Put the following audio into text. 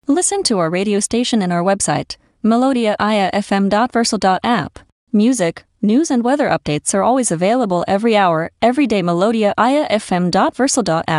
Listen to our radio station and our website, melodiaIAFM.versal.app. Music, news and weather updates are always available every hour, every day. melodiaIAFM.versal.app.